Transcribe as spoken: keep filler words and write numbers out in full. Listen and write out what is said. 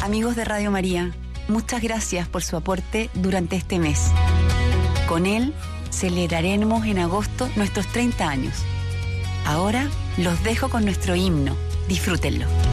Amigos de Radio María, muchas gracias por su aporte durante este mes. Con él celebraremos en agosto nuestros treinta años. Ahora los dejo con nuestro himno. Disfrútenlo.